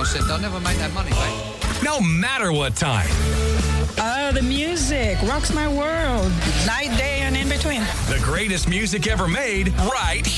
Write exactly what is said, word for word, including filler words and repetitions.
said they'll never make that money back. No matter what time. Oh, the music rocks my world. Night, day, and in between. The greatest music ever made right here.